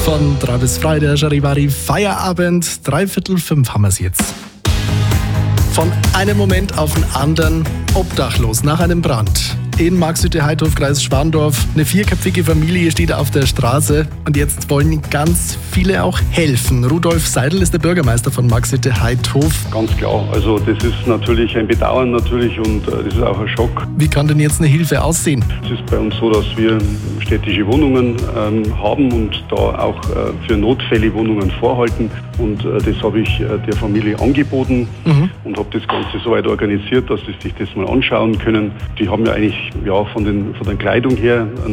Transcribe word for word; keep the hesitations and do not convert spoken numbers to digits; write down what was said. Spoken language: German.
Von drei bis frei, der Charivari Feierabend. Dreiviertel fünf haben wir es jetzt. Von einem Moment auf den anderen obdachlos nach einem Brand. In Marxhütte-Heidhof, Kreis Schwandorf. Eine vierköpfige Familie steht auf der Straße und jetzt wollen ganz viele auch helfen. Rudolf Seidel ist der Bürgermeister von Marxhütte-Heidhof. Ganz klar, also das ist natürlich ein Bedauern natürlich und äh, das ist auch ein Schock. Wie kann denn jetzt eine Hilfe aussehen? Es ist bei uns so, dass wir städtische Wohnungen ähm, haben und da auch äh, für Notfälle Wohnungen vorhalten und äh, das habe ich äh, der Familie angeboten mhm. und habe das Ganze so weit organisiert, dass sie sich das mal anschauen können. Die haben ja eigentlich ja, von, den, von der Kleidung her